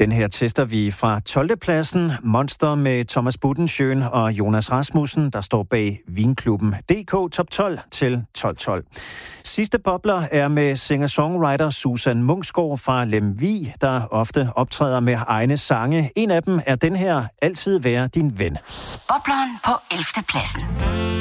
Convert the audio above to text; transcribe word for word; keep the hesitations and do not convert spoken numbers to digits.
Den her tester vi fra tolvte pladsen. Monster med Thomas Budensjøen og Jonas Rasmussen, der står bag Vinklubben D K Top tolv til tolv tolv. Sidste bobler er med singer-songwriter Susan Munksgaard fra Lemvig, der ofte optræder med egne sange. En af dem er den her, Altid være din ven. Bobleren på ellevte pladsen.